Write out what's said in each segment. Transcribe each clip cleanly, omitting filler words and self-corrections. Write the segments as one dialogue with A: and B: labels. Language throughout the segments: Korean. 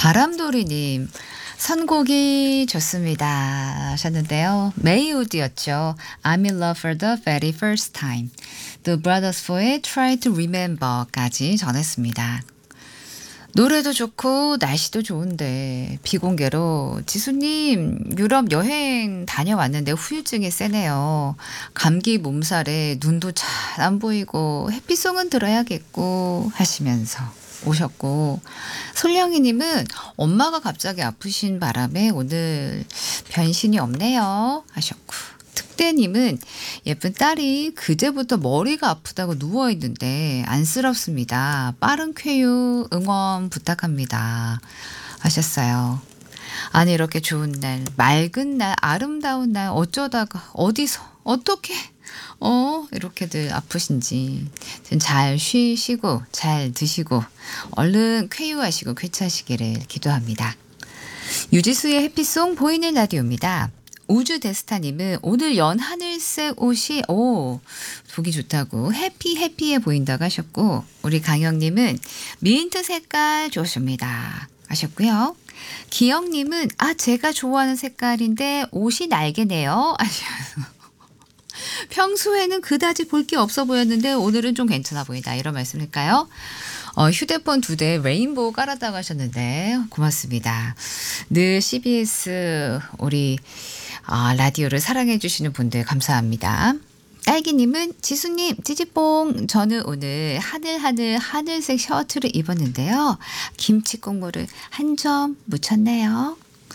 A: 바람돌이님, 선곡이 좋습니다 하셨는데요. 메이우드였죠. I'm in love for the very first time. The Brothers Four의 Try to Remember까지 전했습니다. 노래도 좋고 날씨도 좋은데 비공개로 지수님 유럽 여행 다녀왔는데 후유증이 세네요. 감기 몸살에 눈도 잘 안 보이고 햇빛송은 들어야겠고 하시면서 오셨고, 솔령이님은 엄마가 갑자기 아프신 바람에 오늘 변신이 없네요 하셨고, 특대님은 예쁜 딸이 그제부터 머리가 아프다고 누워있는데 안쓰럽습니다. 빠른 쾌유 응원 부탁합니다 하셨어요. 아니 이렇게 좋은 날, 맑은 날, 아름다운 날 어쩌다가 어디서 어떻게 이렇게들 아프신지 잘 쉬시고 잘 드시고 얼른 쾌유하시고 쾌차하시기를 기도합니다. 유지수의 해피송 보이는 라디오입니다. 우주데스타님은 오늘 연하늘색 옷이 보기 좋다고 해피해 보인다고 하셨고, 우리 강영님은 민트 색깔 좋습니다 하셨고요. 기영님은 제가 좋아하는 색깔인데 옷이 날개네요 하셔서 평소에는 그다지 볼 게 없어 보였는데 오늘은 좀 괜찮아 보인다 이런 말씀일까요? 휴대폰 2대 레인보우 깔았다고 하셨는데 고맙습니다. 늘 CBS 우리 라디오를 사랑해 주시는 분들 감사합니다. 딸기님은 지수님 찌찌뽕, 저는 오늘 하늘색 셔츠를 입었는데요. 김치 국물을 한 점 묻혔네요.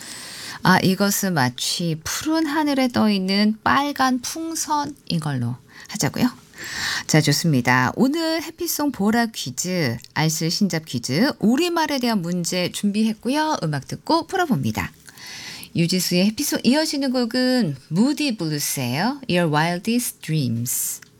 A: 이것은 마치 푸른 하늘에 떠있는 빨간 풍선인 걸로 하자고요. 자, 좋습니다. 오늘 해피송 보라 퀴즈, 알쓸 신잡 퀴즈, 우리말에 대한 문제 준비했고요. 음악 듣고 풀어봅니다. 유지수의 해피송 이어지는 곡은 무디 블루스예요. Your Wildest Dreams.